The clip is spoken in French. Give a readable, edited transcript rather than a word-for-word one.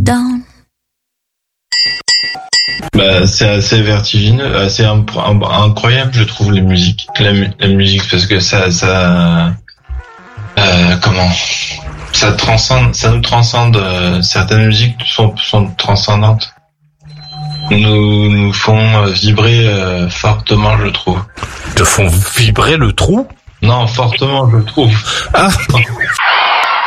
down. Bah, c'est assez vertigineux, assez incroyable, je trouve, les musiques. La musique, parce que comment? Ça nous transcende, certaines musiques sont transcendantes. Nous font vibrer fortement, je trouve. Te font vibrer le trou? Non, fortement, je trouve. Ah.